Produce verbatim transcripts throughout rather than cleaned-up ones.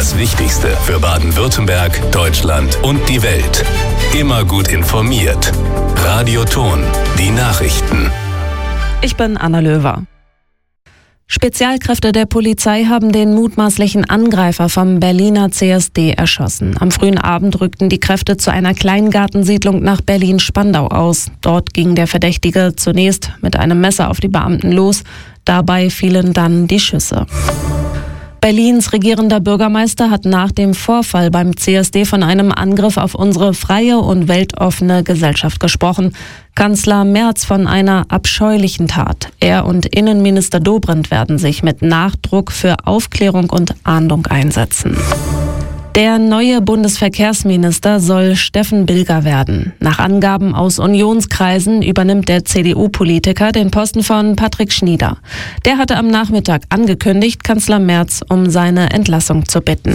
Das Wichtigste für Baden-Württemberg, Deutschland und die Welt. Immer gut informiert. Radio Ton, die Nachrichten. Ich bin Anna Löwer. Spezialkräfte der Polizei haben den mutmaßlichen Angreifer vom Berliner C S D erschossen. Am frühen Abend rückten die Kräfte zu einer Kleingartensiedlung nach Berlin-Spandau aus. Dort ging der Verdächtige zunächst mit einem Messer auf die Beamten los. Dabei fielen dann die Schüsse. Berlins regierender Bürgermeister hat nach dem Vorfall beim C S D von einem Angriff auf unsere freie und weltoffene Gesellschaft gesprochen. Kanzler Merz von einer abscheulichen Tat. Er und Innenminister Dobrindt werden sich mit Nachdruck für Aufklärung und Ahndung einsetzen. Der neue Bundesverkehrsminister soll Steffen Bilger werden. Nach Angaben aus Unionskreisen übernimmt der C D U-Politiker den Posten von Patrick Schnieder. Der hatte am Nachmittag angekündigt, Kanzler Merz um seine Entlassung zu bitten.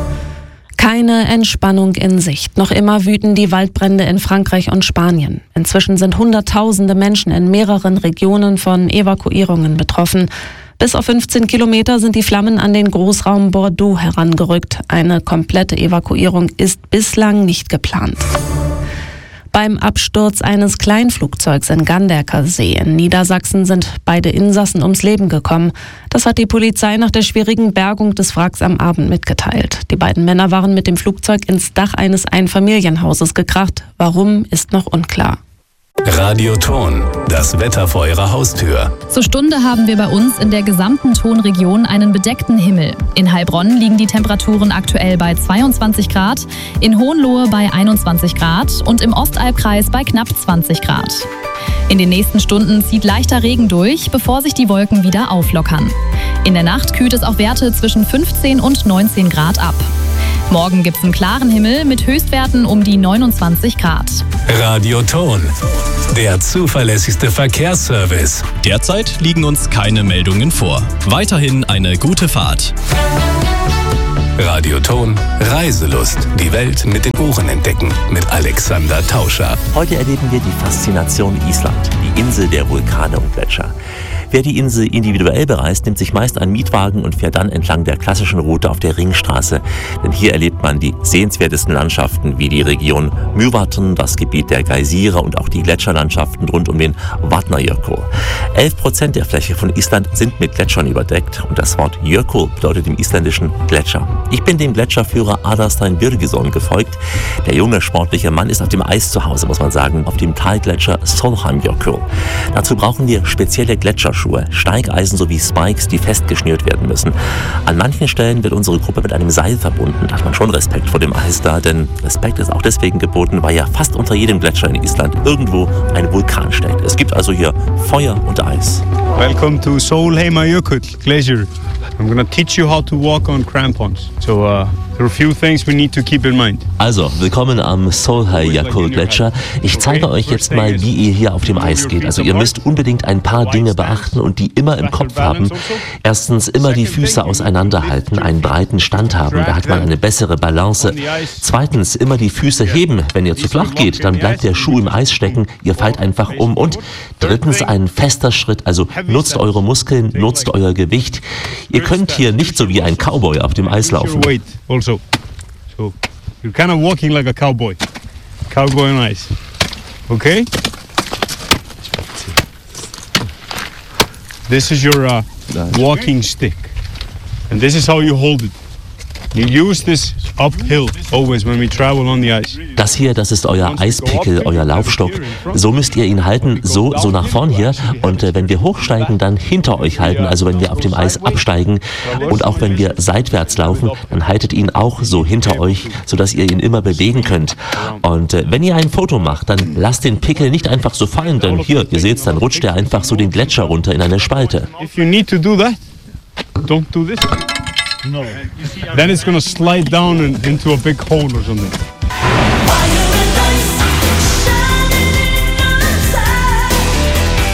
Keine Entspannung in Sicht. Noch immer wüten die Waldbrände in Frankreich und Spanien. Inzwischen sind Hunderttausende Menschen in mehreren Regionen von Evakuierungen betroffen. Bis auf fünfzehn Kilometer sind die Flammen an den Großraum Bordeaux herangerückt. Eine komplette Evakuierung ist bislang nicht geplant. Beim Absturz eines Kleinflugzeugs in Ganderker See in Niedersachsen sind beide Insassen ums Leben gekommen. Das hat die Polizei nach der schwierigen Bergung des Wracks am Abend mitgeteilt. Die beiden Männer waren mit dem Flugzeug ins Dach eines Einfamilienhauses gekracht. Warum, ist noch unklar. Radio Ton, das Wetter vor Ihrer Haustür. Zur Stunde haben wir bei uns in der gesamten Tonregion einen bedeckten Himmel. In Heilbronn liegen die Temperaturen aktuell bei zweiundzwanzig Grad, in Hohenlohe bei einundzwanzig Grad und im Ostalbkreis bei knapp zwanzig Grad. In den nächsten Stunden zieht leichter Regen durch, bevor sich die Wolken wieder auflockern. In der Nacht kühlt es auf Werte zwischen fünfzehn und neunzehn Grad ab. Morgen gibt's einen klaren Himmel mit Höchstwerten um die neunundzwanzig Grad. Radio Ton, der zuverlässigste Verkehrsservice. Derzeit liegen uns keine Meldungen vor. Weiterhin eine gute Fahrt. Radio Ton, Reiselust. Die Welt mit den Ohren entdecken. Mit Alexander Tauscher. Heute erleben wir die Faszination Island, die Insel der Vulkane und Gletscher. Wer die Insel individuell bereist, nimmt sich meist einen Mietwagen und fährt dann entlang der klassischen Route auf der Ringstraße. Denn hier erlebt man die sehenswertesten Landschaften wie die Region Mývatn, das Gebiet der Geysire und auch die Gletscherlandschaften rund um den Vatnajökull. Elf Prozent der Fläche von Island sind mit Gletschern überdeckt und das Wort Jökull bedeutet im Isländischen Gletscher. Ich bin dem Gletscherführer Aðalsteinn Birgisson gefolgt. Der junge, sportliche Mann ist auf dem Eis zu Hause, muss man sagen, auf dem Talgletscher Sólheimajökull. Dazu brauchen wir spezielle Gletscherschuhe, Steigeisen sowie Spikes, die festgeschnürt werden müssen. An manchen Stellen wird unsere Gruppe mit einem Seil verbunden. Da hat man schon Respekt vor dem Eis da, denn Respekt ist auch deswegen geboten, weil ja fast unter jedem Gletscher in Island irgendwo ein Vulkan steckt. Es gibt also hier Feuer und Eis. Welcome to Sólheimajökull Glacier. I'm going to teach you how to walk on crampons. So uh, there are a few things we need to keep in mind. Also, willkommen am Sólheimajökull Gletscher. Ich zeige euch jetzt mal, wie ihr hier auf dem Eis geht. Also ihr müsst unbedingt ein paar Dinge beachten und die immer im Kopf haben. Erstens, immer die Füße auseinanderhalten, einen breiten Stand haben, da hat man eine bessere Balance. Zweitens, immer die Füße heben. Wenn ihr zu flach geht, dann bleibt der Schuh im Eis stecken, ihr fallt einfach um. Und drittens, ein fester Schritt, also nutzt eure Muskeln, nutzt euer Gewicht. Ihr könnt hier nicht so wie ein Cowboy auf dem Eis laufen. Also, so you're kind of walking like a cowboy. Cowboy on ice. Okay? This is your uh, walking stick. And this is how you hold it. You use this uphill always when we travel on the ice. Das hier, das ist euer Eispickel, euer Laufstock. So müsst ihr ihn halten, so, so nach vorn hier. Und äh, wenn wir hochsteigen, dann hinter euch halten. Also wenn wir auf dem Eis absteigen und auch wenn wir seitwärts laufen, dann haltet ihn auch so hinter euch, sodass ihr ihn immer bewegen könnt. Und äh, wenn ihr ein Foto macht, dann lasst den Pickel nicht einfach so fallen, denn hier, ihr seht, dann rutscht er einfach so den Gletscher runter in eine Spalte. If you need to do that, don't do this. No. Then it's going to slide down in, into a big hole or something.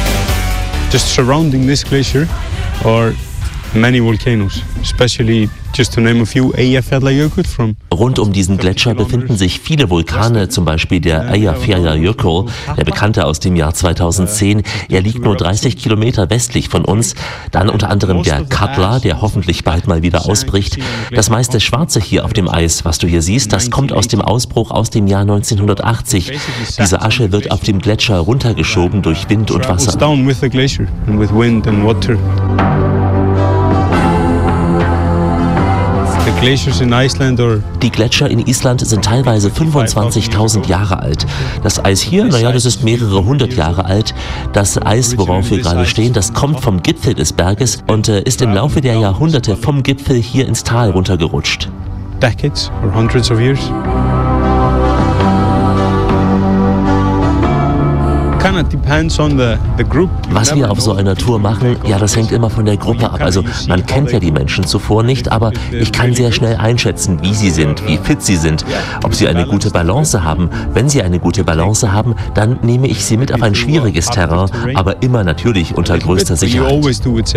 Just surrounding this glacier are many volcanoes, especially just to name a few, Eyjafjallajökull from. Rund um diesen Gletscher befinden sich viele Vulkane, zum Beispiel der Eyjafjallajökull, der bekannte aus dem Jahr zweitausendzehn. Er liegt nur dreißig Kilometer westlich von uns. Dann unter anderem der Katla, der hoffentlich bald mal wieder ausbricht. Das meiste Schwarze hier auf dem Eis, was du hier siehst, das kommt aus dem Ausbruch aus dem Jahr neunzehnhundertachtzig. Diese Asche wird auf dem Gletscher runtergeschoben durch Wind und Wasser. Die Gletscher in Island sind teilweise fünfundzwanzigtausend Jahre alt. Das Eis hier, naja, das ist mehrere hundert Jahre alt. Das Eis, worauf wir gerade stehen, das kommt vom Gipfel des Berges und äh, ist im Laufe der Jahrhunderte vom Gipfel hier ins Tal runtergerutscht. Decades or hundreds of years. Was wir auf so einer Tour machen, ja, das hängt immer von der Gruppe ab. Also man kennt ja die Menschen zuvor nicht, aber ich kann sehr schnell einschätzen, wie sie sind, wie fit sie sind, ob sie eine gute Balance haben. Wenn sie eine gute Balance haben, dann nehme ich sie mit auf ein schwieriges Terrain, aber immer natürlich unter größter Sicherheit.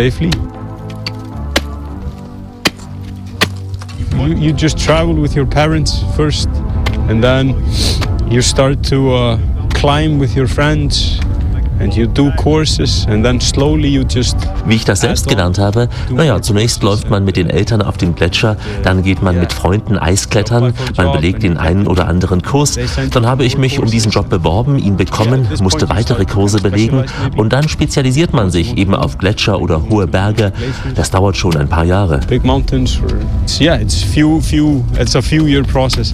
You just travel with your parents first, and then you start to uh, climb with your friends. And you do courses and then slowly you just. Wie ich das selbst gelernt habe, naja, zunächst läuft man mit den Eltern auf dem Gletscher, dann geht man mit Freunden Eisklettern, man belegt den einen oder anderen Kurs. Dann habe ich mich um diesen Job beworben, ihn bekommen, musste weitere Kurse belegen und dann spezialisiert man sich eben auf Gletscher oder hohe Berge. Das dauert schon ein paar Jahre. Big mountains, yeah, it's few, few, it's a few year process.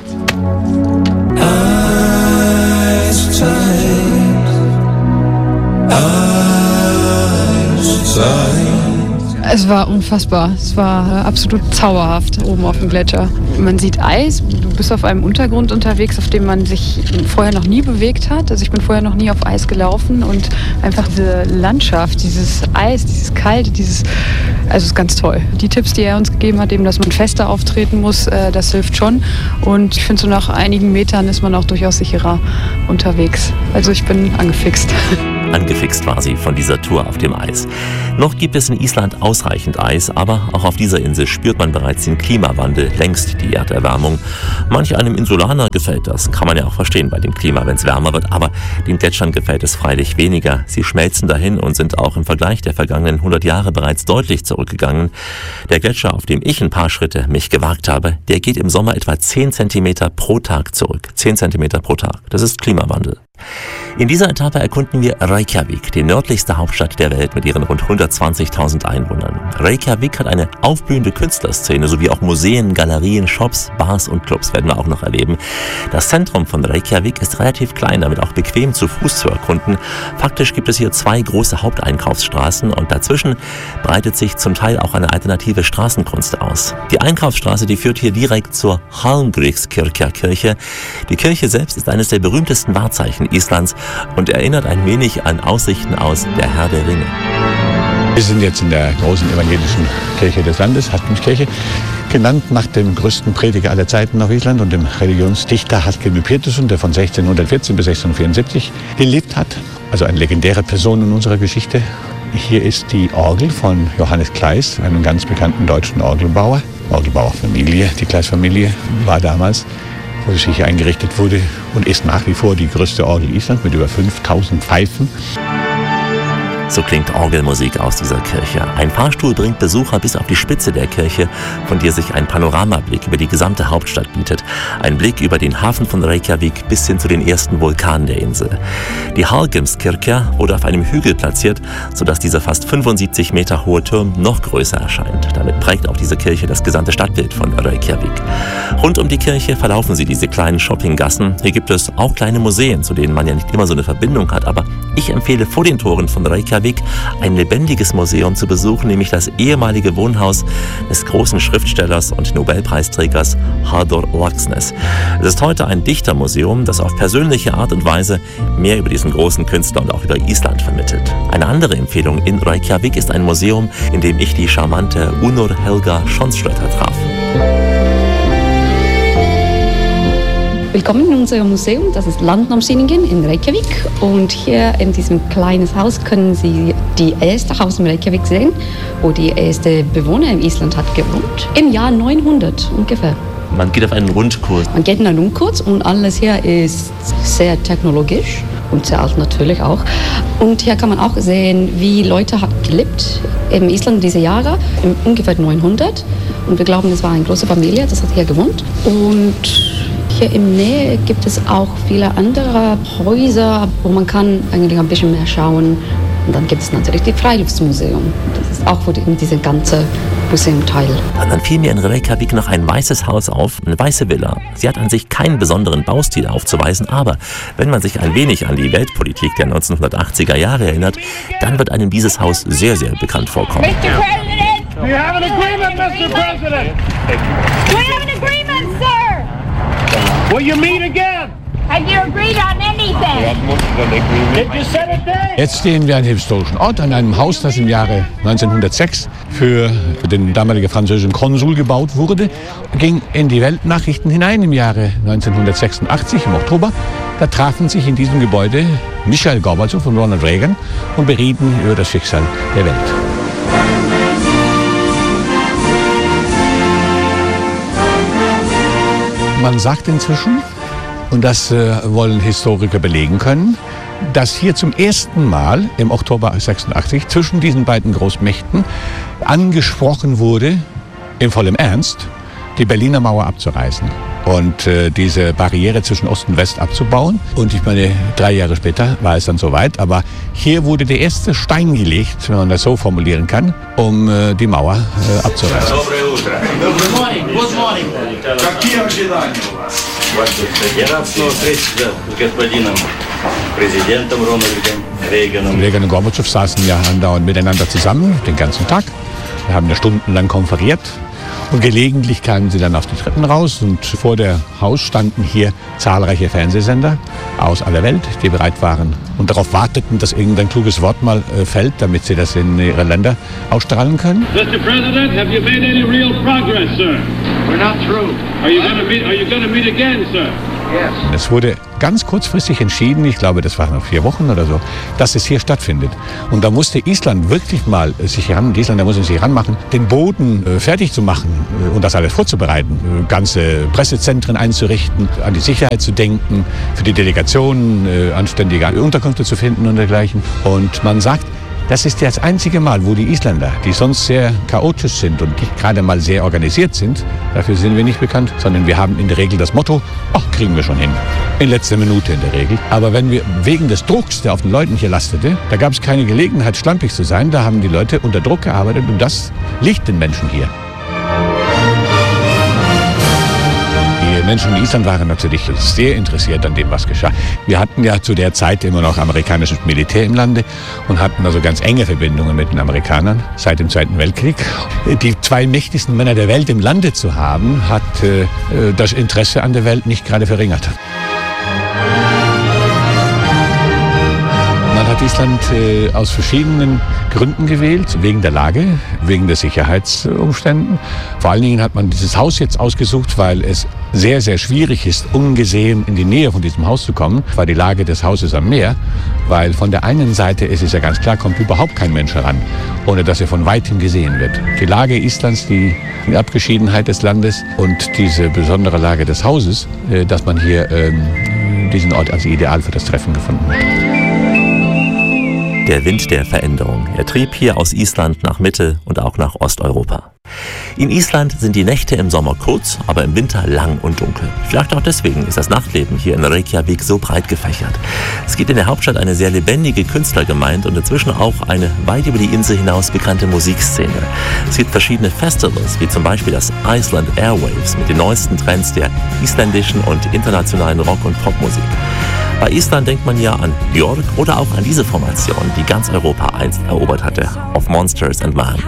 Es war unfassbar. Es war absolut zauberhaft oben auf dem Gletscher. Man sieht Eis, du bist auf einem Untergrund unterwegs, auf dem man sich vorher noch nie bewegt hat. Also ich bin vorher noch nie auf Eis gelaufen und einfach diese Landschaft, dieses Eis, dieses Kalte, dieses, also es ist ganz toll. Die Tipps, die er uns gegeben hat, eben, dass man fester auftreten muss, das hilft schon. Und ich finde, so nach einigen Metern ist man auch durchaus sicherer unterwegs. Also ich bin angefixt. Angefixt war sie von dieser Tour auf dem Eis. Noch gibt es in Island ausreichend Eis, aber auch auf dieser Insel spürt man bereits den Klimawandel, längst die Erderwärmung. Manch einem Insulaner gefällt das, kann man ja auch verstehen bei dem Klima, wenn es wärmer wird, aber den Gletschern gefällt es freilich weniger. Sie schmelzen dahin und sind auch im Vergleich der vergangenen hundert Jahre bereits deutlich zurückgegangen. Der Gletscher, auf dem ich ein paar Schritte mich gewagt habe, der geht im Sommer etwa zehn Zentimeter pro Tag zurück. zehn Zentimeter pro Tag. Das ist Klimawandel. In dieser Etappe erkunden wir Reykjavik, die nördlichste Hauptstadt der Welt mit ihren rund hundertzwanzigtausend Einwohnern. Reykjavik hat eine aufblühende Künstlerszene sowie auch Museen, Galerien, Shops, Bars und Clubs werden wir auch noch erleben. Das Zentrum von Reykjavik ist relativ klein, damit auch bequem zu Fuß zu erkunden. Faktisch gibt es hier zwei große Haupteinkaufsstraßen und dazwischen breitet sich zum Teil auch eine alternative Straßenkunst aus. Die Einkaufsstraße, die führt hier direkt zur Hallgrímskirkja-Kirche. Die Kirche selbst ist eines der berühmtesten Wahrzeichen Islands und erinnert ein wenig an Aussichten aus Der Herr der Ringe. Wir sind jetzt in der großen evangelischen Kirche des Landes, Hallgrímskirche, genannt nach dem größten Prediger aller Zeiten auf Island und dem Religionsdichter Hallgrímur Pétursson, der von sechzehnhundertvierzehn bis sechzehnhundertvierundsiebzig gelebt hat. Also eine legendäre Person in unserer Geschichte. Hier ist die Orgel von Johannes Kleis, einem ganz bekannten deutschen Orgelbauer. Orgelbauerfamilie, die Kleis-Familie war damals, wo sie hier eingerichtet wurde und ist nach wie vor die größte Orgel Islands mit über fünftausend Pfeifen. So klingt Orgelmusik aus dieser Kirche. Ein Fahrstuhl bringt Besucher bis auf die Spitze der Kirche, von der sich ein Panoramablick über die gesamte Hauptstadt bietet. Ein Blick über den Hafen von Reykjavik bis hin zu den ersten Vulkanen der Insel. Die Hallgrímskirkja wurde auf einem Hügel platziert, sodass dieser fast fünfundsiebzig Meter hohe Turm noch größer erscheint. Damit prägt auch diese Kirche das gesamte Stadtbild von Reykjavik. Rund um die Kirche verlaufen sie diese kleinen Shoppinggassen. Hier gibt es auch kleine Museen, zu denen man ja nicht immer so eine Verbindung hat, aber ich empfehle vor den Toren von Reykjavik ein lebendiges Museum zu besuchen, nämlich das ehemalige Wohnhaus des großen Schriftstellers und Nobelpreisträgers Halldór Laxness. Es ist heute ein Dichtermuseum, das auf persönliche Art und Weise mehr über diesen großen Künstler und auch über Island vermittelt. Eine andere Empfehlung in Reykjavik ist ein Museum, in dem ich die charmante Unnur Helga Schonsrötter traf. Willkommen in unserem Museum, das ist Landnámsýningin in Reykjavik. Und hier in diesem kleinen Haus können Sie die erste Haus in Reykjavik sehen, wo die erste Bewohner in Island hat gewohnt. Im Jahr neunhundert ungefähr. Man geht auf einen Rundkurs. Man geht in einen Rundkurs und alles hier ist sehr technologisch und sehr alt natürlich auch. Und hier kann man auch sehen, wie Leute haben gelebt in Island diese Jahre, im ungefähr neunhundert. Und wir glauben, das war eine große Familie, das hat hier gewohnt. Und hier in der Nähe gibt es auch viele andere Häuser, wo man kann eigentlich ein bisschen mehr schauen. Und dann gibt es natürlich das Freiluftsmuseum. Das ist auch in diesem ganzen Museumteil. Und dann fiel mir in Reykjavik noch ein weißes Haus auf, eine weiße Villa. Sie hat an sich keinen besonderen Baustil aufzuweisen, aber wenn man sich ein wenig an die Weltpolitik der neunzehnhundertachtziger Jahre erinnert, dann wird einem dieses Haus sehr, sehr bekannt vorkommen. Mister President! We have an agreement, Mister President! We have an agreement, sir! Will you meet again? Have you agreed on anything? Did you set a date? Jetzt stehen wir an einem historischen Ort, an einem Haus, das im Jahre neunzehnhundertsechs für den damaligen französischen Konsul gebaut wurde, ging in die Weltnachrichten hinein im Jahre neunzehnhundertsechsundachtzig, im Oktober. Da trafen sich in diesem Gebäude Michail Gorbatschow und Ronald Reagan und berieten über das Schicksal der Welt. Man sagt inzwischen, und das äh, wollen Historiker belegen können, dass hier zum ersten Mal im Oktober sechsundachtzig zwischen diesen beiden Großmächten angesprochen wurde, in vollem Ernst, die Berliner Mauer abzureißen und äh, diese Barriere zwischen Ost und West abzubauen. Und ich meine, drei Jahre später war es dann soweit. Aber hier wurde der erste Stein gelegt, wenn man das so formulieren kann, um äh, die Mauer äh, abzureißen. Good morning, good morning. Какие ожидания у вас? Я рад снова встретиться с господином президентом Рональдом Рейганом. Reagan und Gorbatschow saßen ja andauernd miteinander zusammen, den ganzen Tag. Wir haben ja stundenlang konferiert. Und gelegentlich kamen sie dann auf die Treppen raus und vor der Haus standen hier zahlreiche Fernsehsender aus aller Welt, die bereit waren und darauf warteten, dass irgendein kluges Wort mal äh, fällt, damit sie das in ihre Länder ausstrahlen können. Mister President, have you made any real progress, sir? We're not through. Are you going to meet? Are you going to meet again, sir? Yes. Es wurde ganz kurzfristig entschieden, ich glaube, das waren noch vier Wochen oder so, dass es hier stattfindet. Und da musste Island wirklich mal sich ran, die Isländer mussten sich ranmachen, den Boden äh, fertig zu machen äh, und das alles vorzubereiten, äh, ganze Pressezentren einzurichten, an die Sicherheit zu denken, für die Delegationen äh, anständige Unterkünfte zu finden und dergleichen. Und man sagt, das ist das einzige Mal, wo die Isländer, die sonst sehr chaotisch sind und nicht gerade mal sehr organisiert sind, dafür sind wir nicht bekannt, sondern wir haben in der Regel das Motto, ach, kriegen wir schon hin. In letzter Minute in der Regel. Aber wenn wir wegen des Drucks, der auf den Leuten hier lastete, da gab es keine Gelegenheit, schlampig zu sein, da haben die Leute unter Druck gearbeitet und das liegt den Menschen hier. Die Menschen in Island waren natürlich sehr interessiert an dem, was geschah. Wir hatten ja zu der Zeit immer noch amerikanisches Militär im Lande und hatten also ganz enge Verbindungen mit den Amerikanern seit dem Zweiten Weltkrieg. Die zwei mächtigsten Männer der Welt im Lande zu haben, hat äh, das Interesse an der Welt nicht gerade verringert. Man hat Island äh, aus verschiedenen Gründen gewählt, wegen der Lage, wegen der Sicherheitsumständen. Vor allen Dingen hat man dieses Haus jetzt ausgesucht, weil es sehr, sehr schwierig ist, ungesehen in die Nähe von diesem Haus zu kommen, war die Lage des Hauses am Meer, weil von der einen Seite, es ist ja ganz klar, kommt überhaupt kein Mensch heran, ohne dass er von weitem gesehen wird. Die Lage Islands, die Abgeschiedenheit des Landes und diese besondere Lage des Hauses, äh, dass man hier ähm, diesen Ort als ideal für das Treffen gefunden hat. Der Wind der Veränderung. Er trieb hier aus Island nach Mittel- und auch nach Osteuropa. In Island sind die Nächte im Sommer kurz, aber im Winter lang und dunkel. Vielleicht auch deswegen ist das Nachtleben hier in Reykjavik so breit gefächert. Es gibt in der Hauptstadt eine sehr lebendige Künstlergemeinde und inzwischen auch eine weit über die Insel hinaus bekannte Musikszene. Es gibt verschiedene Festivals, wie zum Beispiel das Iceland Airwaves mit den neuesten Trends der isländischen und internationalen Rock- und Popmusik. Bei Island denkt man ja an Björk oder auch an diese Formation, die ganz Europa einst erobert hatte, auf Monsters and Man.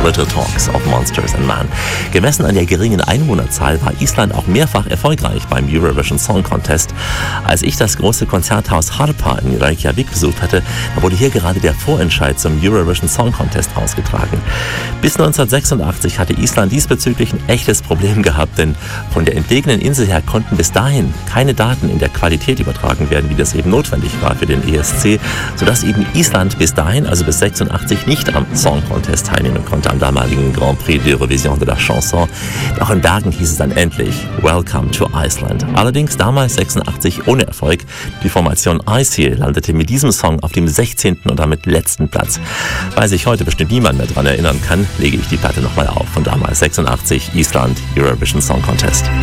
Little Talks of Monsters and Man. Gemessen an der geringen Einwohnerzahl war Island auch mehrfach erfolgreich beim Eurovision Song Contest. Als ich das große Konzerthaus Harpa in Reykjavik besucht hatte, da wurde hier gerade der Vorentscheid zum Eurovision Song Contest ausgetragen. Bis neunzehnhundertsechsundachtzig hatte Island diesbezüglich ein echtes Problem gehabt, denn von der entlegenen Insel her konnten bis dahin keine Daten in der Qualität übertragen werden, wie das eben notwendig war für den E S C, sodass eben Island bis dahin, also bis sechsundachtzig, nicht am Song Contest teilnehmen konnte, am damaligen Grand Prix d'Eurovision de la Chanson. Auch in Bergen hieß es dann endlich Welcome to Iceland. Allerdings damals sechsundachtzig ohne Erfolg. Die Formation Iceland landete mit diesem Song auf dem sechzehnten und damit letzten Platz. Weil sich heute bestimmt niemand mehr daran erinnern kann, lege ich die Platte nochmal auf. Von damals sechsundachtzig, Island, Eurovision Song Contest.